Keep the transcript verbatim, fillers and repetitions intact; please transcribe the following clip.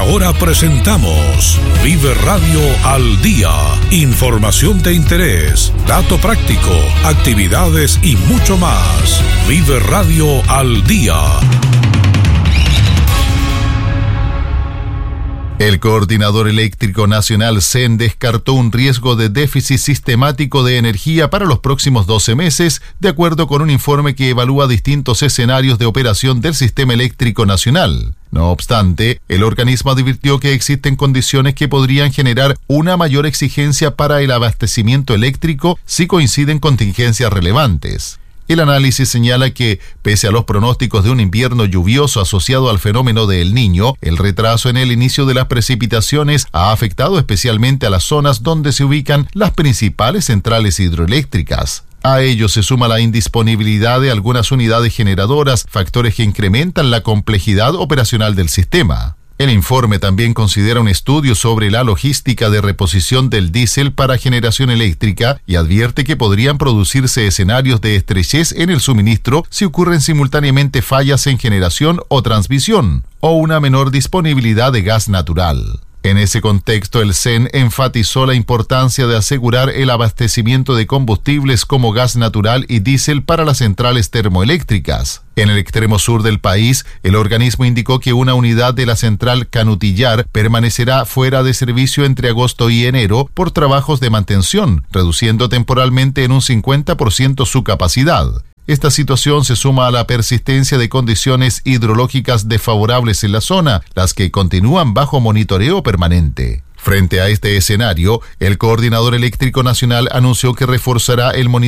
ahora presentamos Vive Radio al Día. Información de interés, dato práctico, actividades y mucho más. Vive Radio al Día. El Coordinador Eléctrico Nacional C E N descartó un riesgo de déficit sistemático de energía para los próximos doce meses, de acuerdo con un informe que evalúa distintos escenarios de operación del sistema eléctrico nacional. No obstante, el organismo advirtió que existen condiciones que podrían generar una mayor exigencia para el abastecimiento eléctrico si coinciden contingencias relevantes. El análisis señala que, pese a los pronósticos de un invierno lluvioso asociado al fenómeno de El Niño, el retraso en el inicio de las precipitaciones ha afectado especialmente a las zonas donde se ubican las principales centrales hidroeléctricas. A ello se suma la indisponibilidad de algunas unidades generadoras, factores que incrementan la complejidad operacional del sistema. El informe también considera un estudio sobre la logística de reposición del diésel para generación eléctrica y advierte que podrían producirse escenarios de estrechez en el suministro si ocurren simultáneamente fallas en generación o transmisión, o una menor disponibilidad de gas natural. En ese contexto, el C E N enfatizó la importancia de asegurar el abastecimiento de combustibles como gas natural y diésel para las centrales termoeléctricas. En el extremo sur del país, el organismo indicó que una unidad de la central Canutillar permanecerá fuera de servicio entre agosto y enero por trabajos de mantención, reduciendo temporalmente en un cincuenta por ciento su capacidad. Esta situación se suma a la persistencia de condiciones hidrológicas desfavorables en la zona, las que continúan bajo monitoreo permanente. Frente a este escenario, el Coordinador Eléctrico Nacional anunció que reforzará el monitoreo